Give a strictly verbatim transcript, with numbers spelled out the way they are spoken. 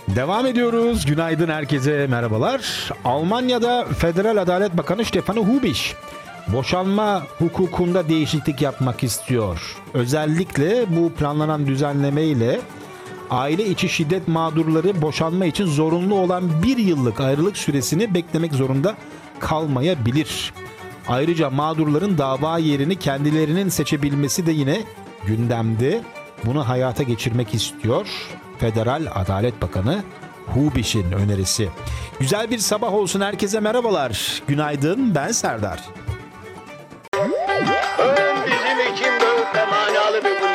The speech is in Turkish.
Devam ediyoruz. Günaydın herkese, merhabalar. Almanya'da Federal Adalet Bakanı Stefan Hubisch boşanma hukukunda değişiklik yapmak istiyor. Özellikle bu planlanan düzenleme ile aile içi şiddet mağdurları boşanma için zorunlu olan bir yıllık ayrılık süresini beklemek zorunda kalmayabilir. Ayrıca mağdurların dava yerini kendilerinin seçebilmesi de yine gündemde. Bunu hayata geçirmek istiyor Federal Adalet Bakanı Hubisch'in önerisi. Güzel bir sabah olsun herkese, merhabalar. Günaydın, ben Serdar. Öğren bizim için böyle manalı bir